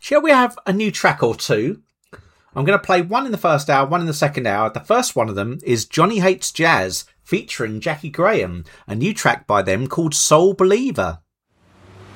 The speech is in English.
Shall we have a new track or two? I'm going to play one in the first hour, one in the second hour. The first one of them is Johnny Hates Jazz featuring Jackie Graham, a new track by them called Soul Believer.